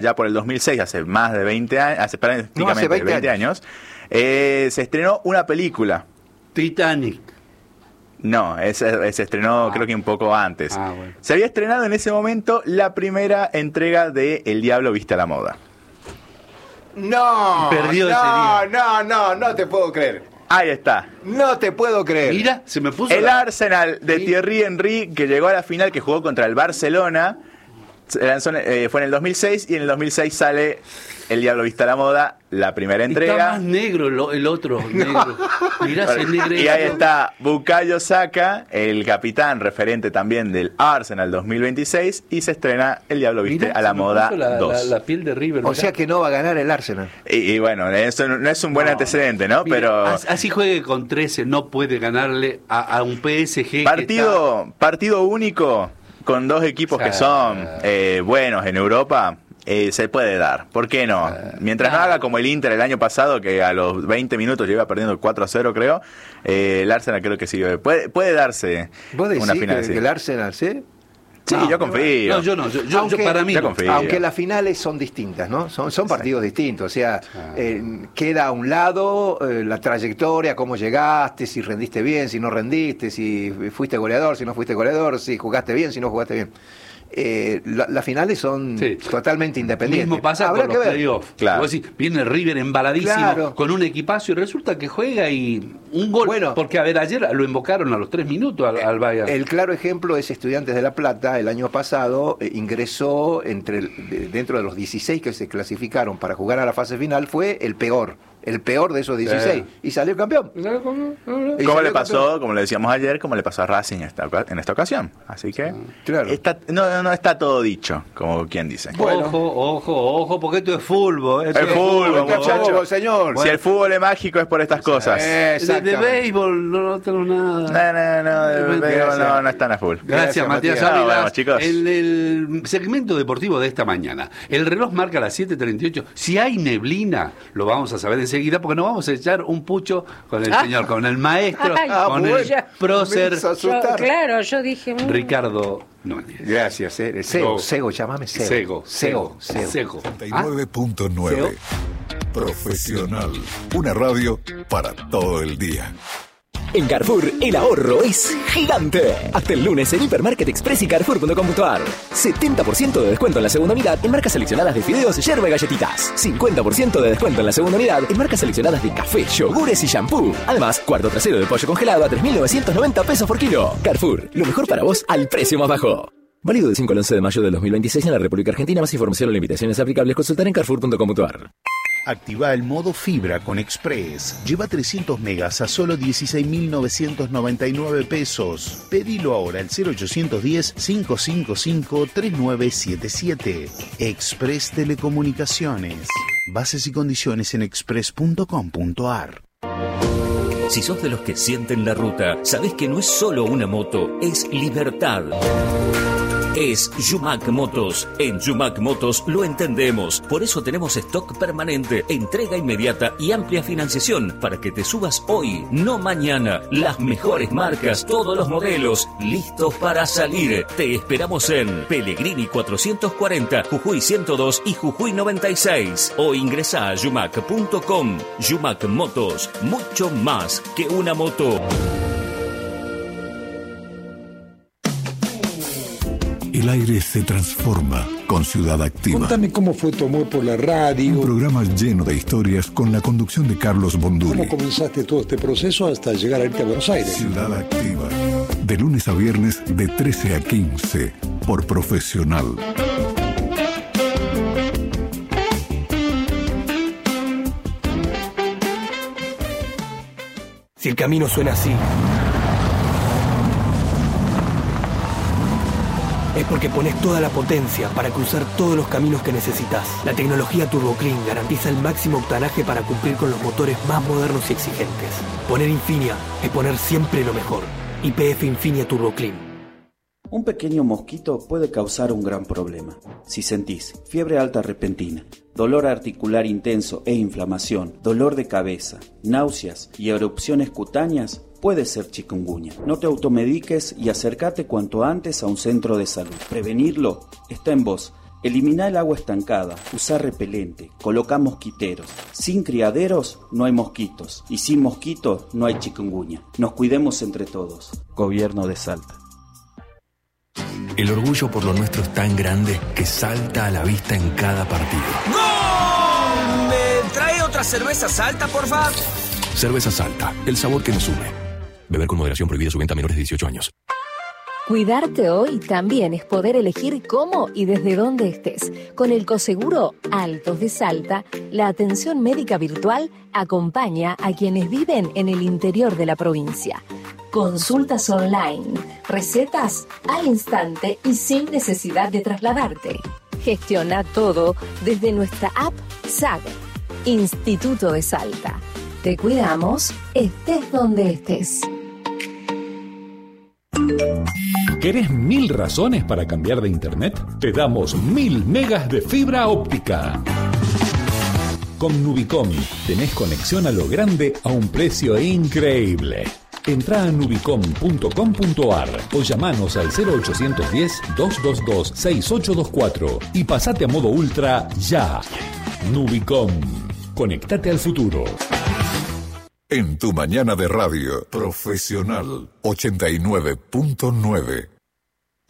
ya por el 2006, hace más de 20 años, hace prácticamente 20 años, se estrenó una película. Titanic. No, se estrenó creo que un poco antes. Bueno. Se había estrenado en ese momento la primera entrega de El Diablo Viste a la Moda. No, Perdió ese día. no te puedo creer. Ahí está. No te puedo creer. Mira, se me puso El Arsenal de Thierry Henry, que llegó a la final, que jugó contra el Barcelona, fue en el 2006, y en el 2006 sale El Diablo Viste a la Moda, la primera entrega. Está más negro el otro, negro. Mirá, se negro. Y ahí está Bukayo Saka, el capitán referente también del Arsenal 2026, y se estrena El Diablo Viste Mirá, a la Moda 2. La piel de River. O sea que no va a ganar el Arsenal. Y bueno, eso no es un buen antecedente, ¿no? Mira, pero así juegue con 13, no puede ganarle a un PSG. Partido único con dos equipos que son buenos en Europa. Se puede dar, ¿por qué no? Mientras no haga como el Inter el año pasado, que a los 20 minutos iba perdiendo 4-0, creo. El Arsenal creo que sí puede darse una final así. ¿Que el Arsenal sí? Sí, yo confío. No, yo no. Yo para mí. Yo confío. Aunque las finales son distintas, ¿no? Son partidos distintos. O sea, queda a un lado la trayectoria, cómo llegaste, si rendiste bien, si no rendiste, si fuiste goleador, si no fuiste goleador, si jugaste bien, si no jugaste bien. Las finales son totalmente independientes. Mismo pasa Habrá con que los ver. playoffs. Claro. Viene River embaladísimo con un equipazo y resulta que juega y un gol. Bueno, porque a ver, ayer lo invocaron a los 3 minutos al Bayern. El claro ejemplo es Estudiantes de La Plata. El año pasado ingresó dentro de los 16 que se clasificaron para jugar a la fase final. Fue el peor de esos 16 y salió campeón. ¿Cómo le pasó, como le decíamos ayer, como le pasó a Racing en esta ocasión? Así que no está todo dicho, como quien dice. Bueno. Ojo, porque esto es fútbol. El fútbol, muchacho. Señor. Si el fútbol es mágico es por estas cosas. De béisbol no tengo nada. De béisbol no están a full. Gracias, Matías Ávila. Bueno, chicos. El segmento deportivo de esta mañana. El reloj marca las 7:38. Si hay neblina, lo vamos a saber enseguida, porque nos vamos a echar un pucho con el señor, con el maestro, con el prócer. Yo dije... Ricardo. Gracias, Sego, llámame Sego. Sego. 89.9. Profesional. Una radio para todo el día. En Carrefour, el ahorro es gigante. Hasta el lunes en Hipermarket Express y Carrefour.com.ar. 70% de descuento en la segunda unidad en marcas seleccionadas de fideos, yerba y galletitas. 50% de descuento en la segunda unidad en marcas seleccionadas de café, yogures y shampoo. Además, cuarto trasero de pollo congelado a 3.990 pesos por kilo. Carrefour, lo mejor para vos al precio más bajo. Válido del 5 al 11 de mayo del 2026 en la República Argentina. Más información o limitaciones aplicables consultar en Carrefour.com.ar. Activa el modo fibra con Express. Lleva 300 megas a solo 16.999 pesos. Pedilo ahora al 0810-555-3977. Express Telecomunicaciones. Bases y condiciones en express.com.ar. Si sos de los que sienten la ruta, sabés que no es solo una moto, es libertad. Es Yumac Motos. En Yumac Motos lo entendemos. Por eso tenemos stock permanente, entrega inmediata y amplia financiación para que te subas hoy, no mañana. Las mejores marcas, todos los modelos, listos para salir. Te esperamos en Pellegrini 440, Jujuy 102 y Jujuy 96. O ingresa a yumac.com. Yumac Motos, mucho más que una moto. El aire se transforma con Ciudad Activa. Contame cómo fue tu amor por la radio. Un programa lleno de historias con la conducción de Carlos Bonduri. ¿Cómo comenzaste todo este proceso hasta llegar a irte a Buenos Aires? Ciudad Activa. De lunes a viernes de 13 a 15 por Profesional. Si el camino suena así, es porque pones toda la potencia para cruzar todos los caminos que necesitas. La tecnología Turbo Clean garantiza el máximo octanaje para cumplir con los motores más modernos y exigentes. Poner Infinia es poner siempre lo mejor. YPF Infinia Turbo Clean. Un pequeño mosquito puede causar un gran problema. Si sentís fiebre alta repentina, dolor articular intenso e inflamación, dolor de cabeza, náuseas y erupciones cutáneas, puede ser chikungunya. No te automediques y acércate cuanto antes a un centro de salud. Prevenirlo está en vos. Elimina el agua estancada, usa repelente, coloca mosquiteros. Sin criaderos no hay mosquitos y sin mosquitos no hay chikungunya. Nos cuidemos entre todos. Gobierno de Salta. El orgullo por lo nuestro es tan grande que salta a la vista en cada partido. ¡Gol! ¿Me trae otra cerveza Salta, por favor? Cerveza Salta, el sabor que nos une. Beber con moderación, prohibida su venta a menores de 18 años. Cuidarte hoy también es poder elegir cómo y desde dónde estés. Con el Coseguro Altos de Salta, la atención médica virtual acompaña a quienes viven en el interior de la provincia. Consultas online, recetas al instante y sin necesidad de trasladarte. Gestiona todo desde nuestra app SAG, Instituto de Salta. Te cuidamos, estés donde estés. ¿Querés 1000 razones para cambiar de internet? Te damos 1000 megas de fibra óptica. Con Nubicom tenés conexión a lo grande a un precio increíble. Entrá a nubicom.com.ar o llamanos al 0810-222-6824 y pasate a modo ultra ya. Nubicom. Conectate al futuro. En tu mañana de radio, Profesional 89.9.